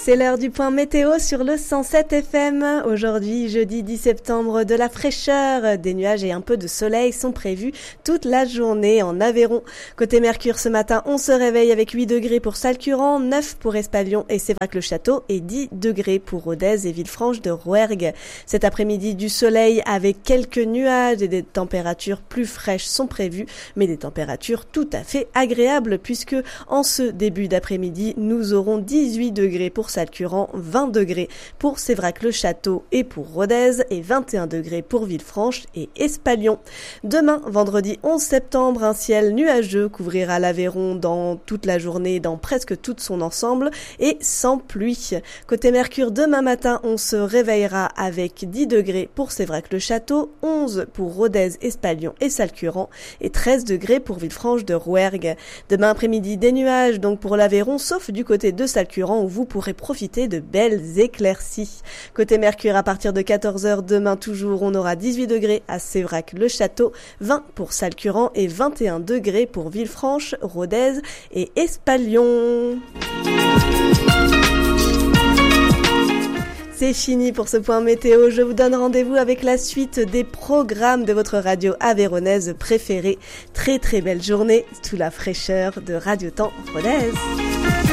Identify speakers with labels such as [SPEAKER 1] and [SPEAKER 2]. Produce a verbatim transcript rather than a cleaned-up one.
[SPEAKER 1] C'est l'heure du point météo sur le cent sept F M. Aujourd'hui, jeudi dix septembre, de la fraîcheur, des nuages et un peu de soleil sont prévus toute la journée en Aveyron. Côté Mercure, ce matin, on se réveille avec huit degrés pour Salcuran, neuf pour Espalion et Sévrac-le-Château et dix degrés pour Rodez et Villefranche de Rouergue. Cet après-midi, du soleil avec quelques nuages et des températures plus fraîches sont prévues, mais des températures tout à fait agréables puisque en ce début d'après-midi, nous aurons dix-huit degrés pour Salcuran, vingt degrés pour Sévrac-le-Château et pour Rodez et vingt et un degrés pour Villefranche et Espalion. Demain, vendredi onze septembre, un ciel nuageux couvrira l'Aveyron dans toute la journée, dans presque tout son ensemble et sans pluie. Côté Mercure, demain matin, on se réveillera avec dix degrés pour Sévrac-le-Château, onze pour Rodez, Espalion et Salcuran et treize degrés pour Villefranche de Rouergue. Demain après-midi, des nuages donc pour l'Aveyron, sauf du côté de Salcuran où vous pourrez profiter de belles éclaircies. Côté Mercure, à partir de quatorze heures demain toujours, on aura dix-huit degrés à Sévrac-le-Château, vingt pour Salcuran et vingt et un degrés pour Villefranche, Rodez et Espalion. C'est fini pour ce point météo. Je vous donne rendez-vous avec la suite des programmes de votre radio aveyronnaise préférée. Très très belle journée sous la fraîcheur de Radio Temps Rodez.